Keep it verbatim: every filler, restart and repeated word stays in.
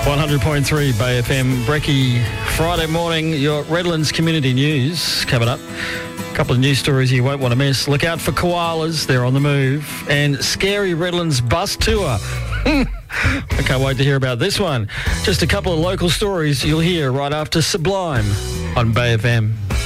one hundred point three Bay F M. Brekkie, Friday morning, your Redlands Community News coming up. A couple of news stories you won't want to miss. Look out for koalas, they're on the move. And scary Redlands bus tour. I can't wait to hear about this one. Just a couple of local stories you'll hear right after Sublime on Bay F M.